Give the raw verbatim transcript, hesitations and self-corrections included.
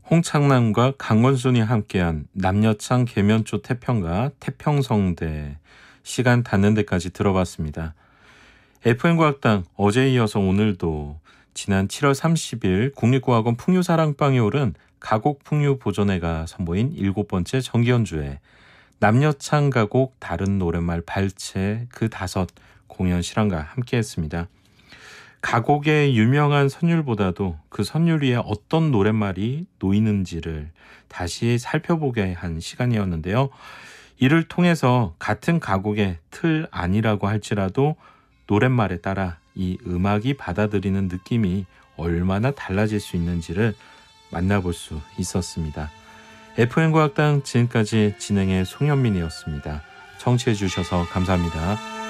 홍창남과 강원순이 함께한 남녀창 계면초 태평가 태평성대 시간 닿는 데까지 들어봤습니다. 에프엠과학당 어제에 이어서 오늘도 지난 칠월 삼십일 국립고학원 풍류사랑방에 오른 가곡 풍류 보존회가 선보인 일곱 번째 정기연주회 남녀창 가곡 다른 노랫말 발췌 그 다섯 공연 실황과 함께했습니다. 가곡의 유명한 선율보다도 그 선율 위에 어떤 노랫말이 놓이는지를 다시 살펴보게 한 시간이었는데요. 이를 통해서 같은 가곡의 틀 아니라고 할지라도 노랫말에 따라 이 음악이 받아들이는 느낌이 얼마나 달라질 수 있는지를 만나볼 수 있었습니다. 에프엠과학당 지금까지 진행의 송현민이었습니다. 청취해 주셔서 감사합니다.